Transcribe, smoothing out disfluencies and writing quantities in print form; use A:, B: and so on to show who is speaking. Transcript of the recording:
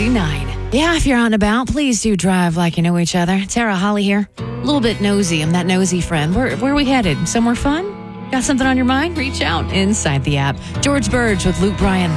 A: 99. Yeah, if you're out and about, please do drive like you know each other. Tara Holly here. A little bit nosy. I'm that nosy friend. Where are we headed? Somewhere fun? Got something on your mind? Reach out inside the app. George Burge with Luke Bryan.